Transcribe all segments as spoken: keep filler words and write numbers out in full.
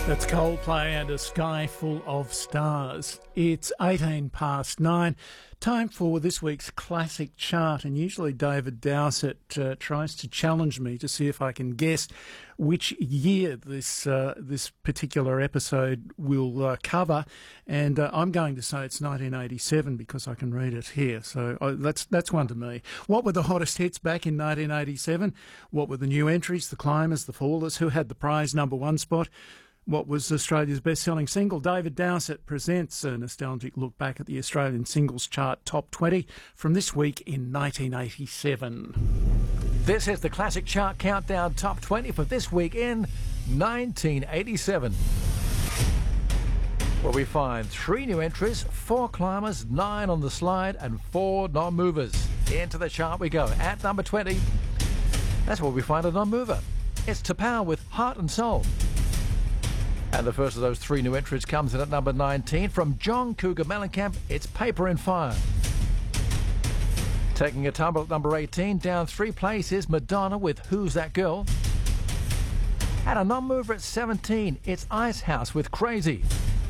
That's Coldplay and A Sky Full of Stars. It's eighteen past nine. Time for this week's classic chart, and usually David Dowsett uh, tries to challenge me to see if I can guess which year this uh, this particular episode will uh, cover, and uh, I'm going to say it's nineteen eighty-seven because I can read it here, so uh, that's that's one to me. What were the hottest hits back in nineteen eighty-seven? What were the new entries, the climbers, the fallers? Who had the prize number one spot? What was Australia's best-selling single? David Dowsett presents a nostalgic look back at the Australian Singles Chart Top twenty from this week in nineteen eighty-seven. This is the Classic Chart Countdown Top twenty for this week in nineteen eighty-seven. Where we find three new entries, four climbers, nine on the slide, and four non-movers. Into the chart we go. At number twenty, that's where we find a non-mover. It's T'Pau with Heart and Soul. And the first of those three new entries comes in at number nineteen. From John Cougar Mellencamp, it's Paper and Fire. Taking a tumble at number eighteen, down three places, Madonna with Who's That Girl. And a non-mover at seventeen, it's Icehouse with Crazy.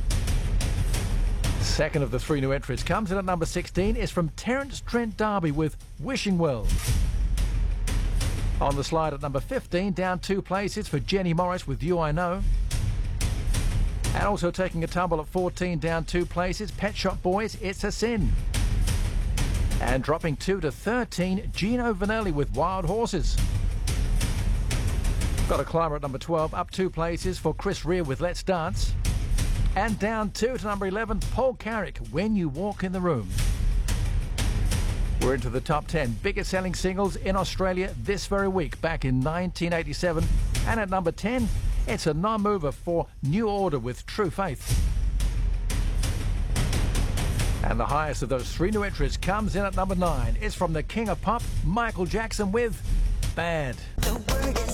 Second of the three new entries comes in at number sixteen, is from Terence Trent D'Arby with Wishing Well. On the slide at number fifteen, down two places for Jenny Morris with You I Know. And also taking a tumble at fourteen, down two places, Pet Shop Boys, It's a Sin. And dropping two to thirteen, Gino Vanelli with Wild Horses. Got a climber at number twelve, up two places for Chris Rea with Let's Dance. And down two to number eleven, Paul Carrick, When You Walk in the Room. We're into the top ten biggest selling singles in Australia this very week, back in nineteen eighty-seven. And at number ten, it's a non-mover for New Order with True Faith. And the highest of those three new entries comes in at number nine. It's from the King of Pop, Michael Jackson with Bad.